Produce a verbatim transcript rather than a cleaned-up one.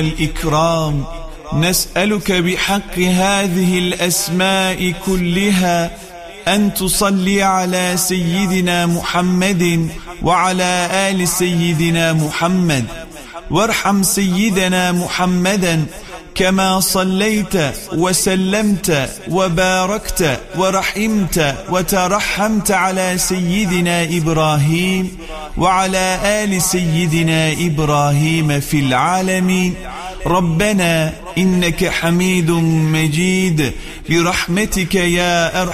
الإكرام نسألك بحق هذه الأسماء كلها أن تصلي على سيدنا محمد وعلى آل سيدنا محمد، وارحم سيدنا محمدا كما صليت وسلمت وباركت ورحمت وترحمت على سيدنا إبراهيم وعلى آل سيدنا إبراهيم في العالمين. ربنا إنك حميد مجيد برحمتك يا أرحم